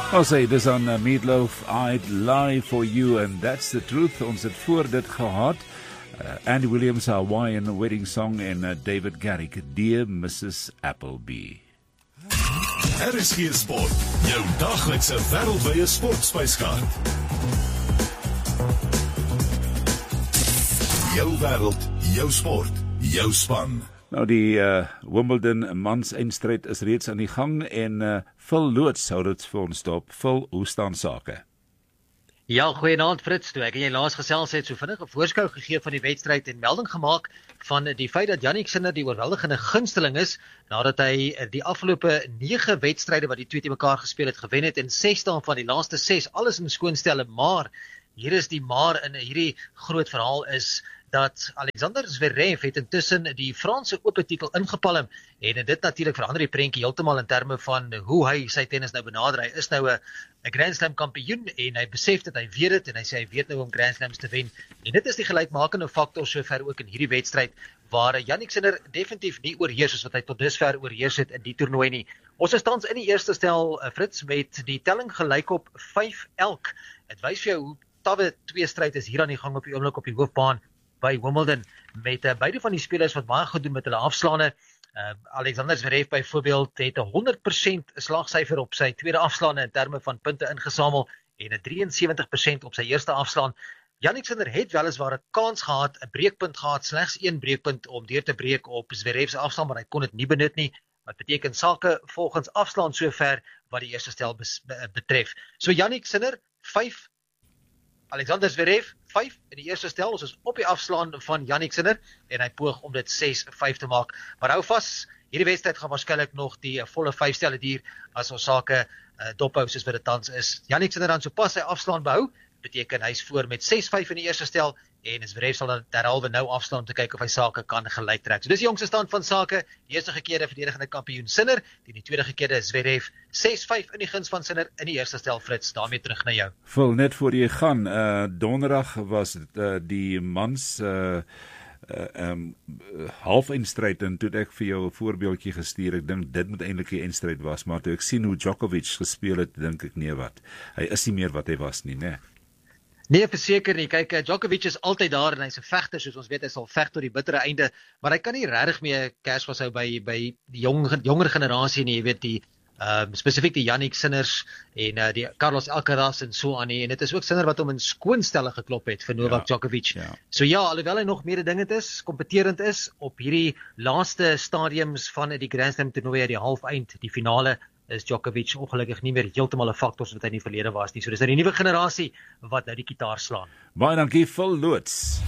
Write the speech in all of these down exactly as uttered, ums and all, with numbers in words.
I'll say dis on uh, Meatloaf, I'd lie for you, and that's the truth. Ons het voor dit gehad. Uh, Andy Williams, Hawaiian Wedding Song, en uh, David Garrick, Dear Missus Appleby. R S G Sport, jou daglikse wêreldwye sportspyskaart. Jou wêreld, jou sport, jou span. Nou die uh, Wimbledon mans eindstryd is reeds aan die gang en uh, Phil Loots hou dit vir ons dop. Phil, hoe staan sake? Ja, goeienaand Frits, toe ek en jy laas gesels het, so vinnig 'n voorskou gegee van die wedstryd en melding gemaak van die feit dat Jannik Sinner die oorweldigende gunsteling is, nadat hy die afgelope nege wedstryde wat die twee te mekaar gespeel het, gewen het en ses daarvan die laaste ses, alles in skoonstelle, maar hier is die maar in hierdie groot verhaal is dat Alexander Zverev het intussen die Franse ope titel ingepalm en dit natuurlik verander die prentjie heeltemal in terme van hoe hy sy tennis nou benader. Hy is nou 'n 'n Grand Slam kampioen en hy besef dat hy weet dit en hy sê hy weet nou om Grand Slams te wen. En dit is die gelykmakende faktor sover ook in hierdie wedstryd waar Jannik Sinner definitief nie oorheers soos wat hy tot dusver oorheers het in die toernooi nie. Ons is tans in die eerste stel, Frits, met die telling gelyk op vyf elk. Dit wys vir jou hoe tawwe twee stryd is hier aan die gang op die oomblik op die hoofbaan by Wimbledon, met uh, beide van die spelers wat baie goed doen met hulle afslaande. Uh, Alexander Zverev byvoorbeeld het 'n honderd persent slagsyfer op sy tweede afslaande in terme van punte ingesamel en 'n drie en sewentig persent op sy eerste afslaan. Jannik Sinner het weliswaar 'n kans gehad, 'n breekpunt gehad, slegs een breekpunt om deur te breek op Zverev se afslaan, maar hy kon dit nie benut nie. Wat beteken sake volgens afslaan sover wat die eerste stel betref. So Jannik Sinner vyf, Alexander Zverev vyf in die eerste stel. Ons is op die afslaan van Jannik Sinner en hy poog om dit ses vyf te maak. Maar hou vas, hierdie wedstryd gaan waarskynlik nog die volle vyf stelle duur as ons sake uh, dophou soos wat dit tans is. Jannik Sinner dan sopas sy afslaan behou, beteken hy's voor met ses vyf in die eerste stel en Zverev sal dan derhalwe nou afslaan om te kyk of hy sake kan gelyk trek. So dis die jongste stand van sake. Die eerste gekeerde verdedigende kampioen Sinner, die, die tweede gekeerde Zverev, ses vyf in die guns van Sinner in die eerste stel. Frits, daarmee terug na jou. Phil, net voor jy gaan, uh, donderdag was uh, die mans uh, uh, um, half-eindstryd en toe ek vir jou 'n voorbeeldjie gestuur. Ek dink dit moet eintlik 'n eindstryd was, maar toe ek sien hoe Djokovic gespeel het, dink ek nee wat. Hy is nie meer wat hy was nie, né? Nee, verseker nie. Kyk, Djokovic is altyd daar en hy's 'n vegter, soos ons weet, hy sal veg tot die bittere einde, maar hy kan nie regtig meer kers vashou by by die jong jonger generasie nie, jy weet die uh, spesifiek die Jannik Sinners en uh, die Carlos Alcaraz en so aan nie. En dit is ook Sinner wat hom in skoonstelle geklop het vir Novak ja, Djokovic. Ja. So ja, alhoewel hy nog mededingend is, kompeterend is op hierdie laaste stadiums van die Grand Slam toernooi, die halfeind, die finale, is Djokovic ongelukkig nie meer heeltemal 'n faktor soos wat hy in die verlede was nie. So dis nou die nuwe generasie wat nou die gitaar slaan. Baie dankie, Phil Loots.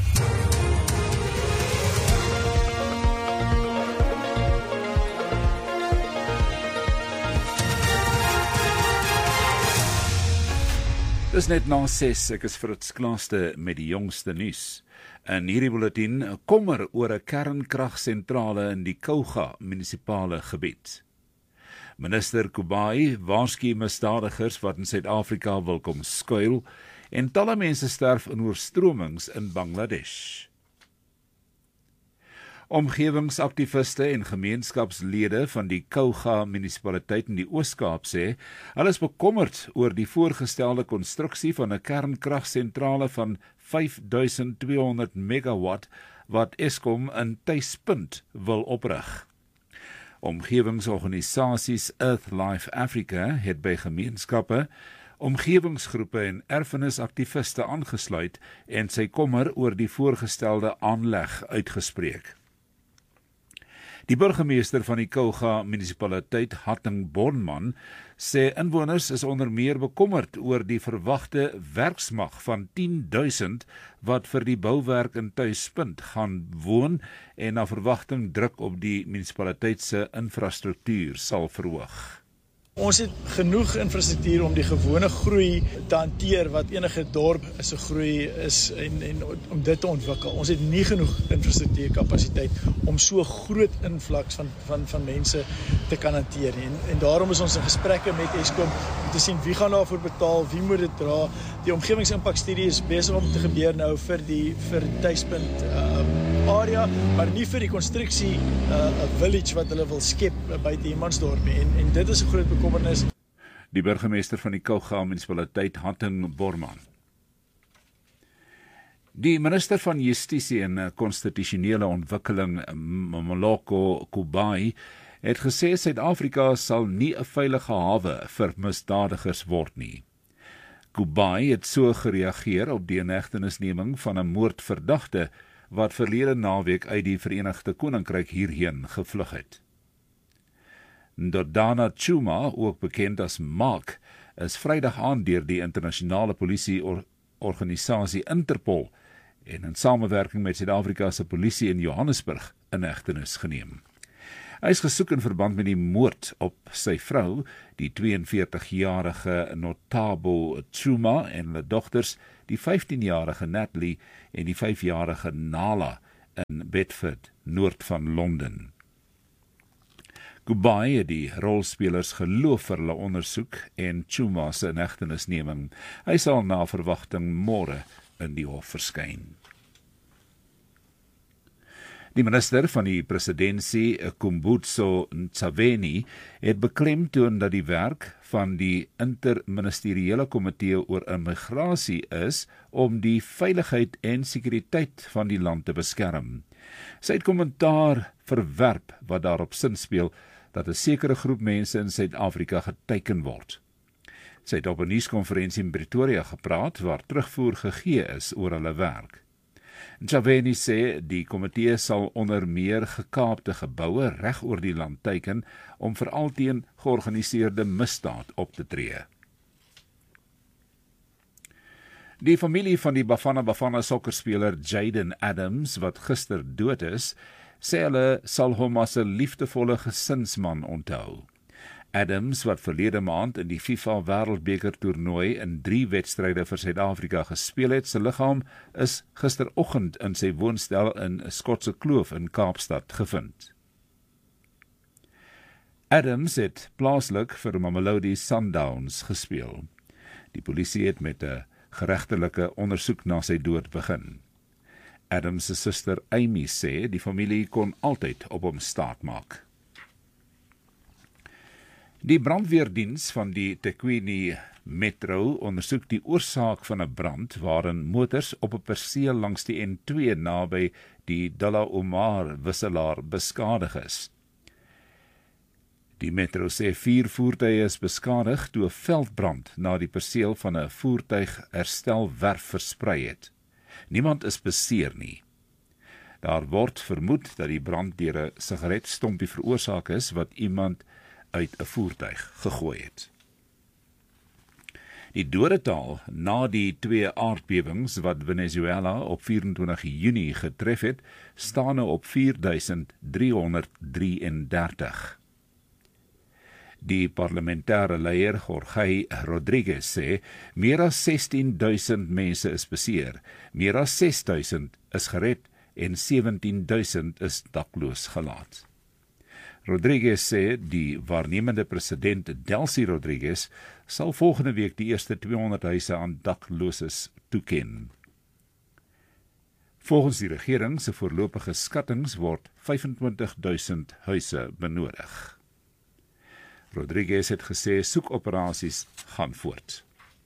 Dis net na ses, ek is Frits Klaaste met die jongste nuus. In hierdie bulletin, kommer oor 'n kernkragsentrale in die Kouga munisipale gebied. Minister Kubai waarsku misdadigers wat in Suid-Afrika wil kom skuil en talle mense sterf in oorstromings in Bangladesh. Omgewingsaktiviste en gemeenskapslede van die Kouga munisipaliteit in die Oos-Kaap sê, hulle is bekommerd oor die voorgestelde konstruksie van 'n kernkragsentrale van vyf duisend twee honderd megawatt wat Eskom in Tuispunt wil oprig. Omgewingsorganisasies Earth Life Africa het by gemeenskappe, omgewingsgroepe en erfenisaktiviste aangesluit en sy kommer oor die voorgestelde aanleg uitgespreek. Die burgemeester van die Kouga munisipaliteit, Hatting Bonman, sê inwoners is onder meer bekommerd oor die verwagte werksmag van tien duisend wat vir die bouwerk in Tuispunt gaan woon en na verwagting druk op die munisipaliteit se infrastruktuur sal verhoog. Ons het genoeg infrastruktuur om die gewone groei te hanteer wat enige dorp is 'n groei is en, en om dit te ontwikkel. Ons het nie genoeg infrastruktuurkapasiteit om so groot invloed van van van mense te kan hanteer nie. En, en daarom is ons in gesprekke met Eskom om te sien wie gaan daarvoor betaal, wie moet dit dra. Die omgewingsimpakstudie is besig om te gebeur nou vir die vir Tuispunt uh, area, maar nie vir die konstruksie 'n uh, village wat hulle wil skep buite Humansdorp nie. En, en dit is 'n groot bekommernis. die burgemeester van die Kouga munisipaliteit Hatting Borman. Die minister van Justisie en Konstitusionele Ontwikkeling, Moloko Kubai, het gesê Suid-Afrika sal nie 'n veilige hawe vir misdadigers word nie. Kubai het so gereageer op die inhegtenisneming van 'n moordverdagte wat verlede naweek uit die Verenigde Koninkryk hierheen gevlug het. Ndodana Chuma, ook bekend as Mark, is Vrydag aand deur die internasionale polisieorganisasie Interpol en in samewerking met Suid-Afrika se polisie in Johannesburg in hegtenis geneem. Hy is gesoek in verband met die moord op sy vrou, die tweeënveertigjarige Notabo Chuma en hulle dogters, die vyftienjarige Natalie en die vyfjarige Nala in Bedford, noord van Londen. Kubai het die rolspelers geloof vir hulle ondersoek en Chuma se inhegtenisneming. Hy sal na verwagting môre in die hof verskyn. Die minister van die presidentsie, Kumbutso Ntshavheni, het beklemtoon dat die werk van die interministeriële komitee oor immigrasie is om die veiligheid en sekuriteit van die land te beskerm. Sy het kommentaar verwerp wat daarop sinspeel dat 'n sekere groep mense in Suid-Afrika geteiken word. Sy het op 'n nuuskonferensie in Pretoria gepraat waar terugvoer gegee is oor hulle werk. Ntshavheni sê die komitee sal onder meer gekaapte geboue reg oor die land teiken om veral teen georganiseerde misdaad op te tree. Die familie van die Bafana Bafana sokkerspeler Jaden Adams, wat gister dood is, sê hulle sal hom as 'n liefdevolle gesinsman onthou. Adams, wat verlede maand in die FIFA Wêreldbeker toernooi in drie wedstryde vir Suid-Afrika gespeel het, sy liggaam is gisteroggend in sy woonstel in Skotse Kloof in Kaapstad gevind. Adams het plaaslik vir Mamelodi Sundowns gespeel. Die polisie het met 'n geregtelike ondersoek na sy dood begin. Adams se suster Amy sê die familie kon altyd op hom staat maak. Die brandweerdiens van die Tekwini Metro ondersoek die oorsaak van 'n brand waarin motors op 'n perseel langs die N twee naby die Dalla Omar wisselaar beskadig is. Die Metro sê vier voertuie is beskadig toe 'n veldbrand na die perseel van 'n voertuigherstelwerf versprei het. Niemand is beseer nie. Daar word vermoed dat die brand deur 'n sigaretstompie veroorsaak is wat iemand uit 'n voertuig gegooi het. Die dodetal na die twee aardbewings wat Venezuela op vyf-en-twintig Junie getref het, staan nou op vier duisend driehonderddrae-en-dertig. Die parlementêre leier Jorge Rodriguez sê meer as sestien duisend mense is beseer, meer as ses duisend is gered en sewentien duisend is dakloos gelaat. Rodriguez sê die waarnemende president Delcy Rodriguez sal volgende week die eerste tweehonderd huise aan dakloses toeken. Volgens die regering se voorlopige skattings word vyf-en-twintig duisend huise benodig. Rodriguez het gesê soekoperasies gaan voort.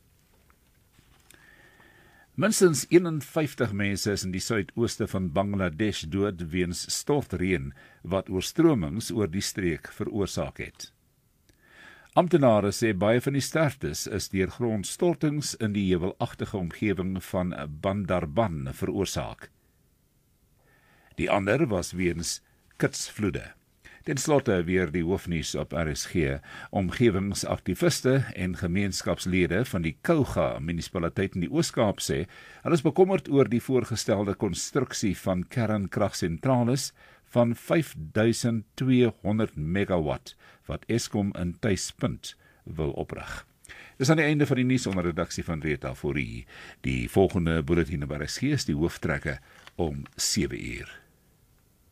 Minstens eenenvyftig mense is in die suidooste van Bangladesh dood weens stortreën wat oorstromings oor die streek veroorsaak het. Amptenare sê baie van die sterftes is deur grondstortings in die heuwelagtige omgewing van Bandarban veroorsaak. Die ander was weens kitsvloede. Ten slotte weer die hoofnuus op R S G. Omgewingsaktiviste en gemeenskapslede van die Kouga munisipaliteit in die Oos-Kaap sê, hulle is bekommerd oor die voorgestelde konstruksie van kernkragsentrales van vyf duisend tweehonderd megawatt wat Eskom in Tuispunt wil oprig. Dis aan die einde van die nuus onder redaksie van Rita Fourie. Die volgende bulletin by R S G is die hooftrekke om sewe uur.